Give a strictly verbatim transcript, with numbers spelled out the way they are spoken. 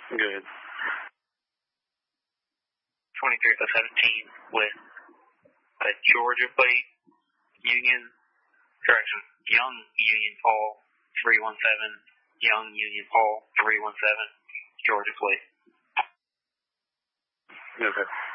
Good. twenty-three by seventeen with a Georgia plate, Union, correction, Young Union Paul, three one seven, Young Union Paul, three one seven, Georgia plate. Okay.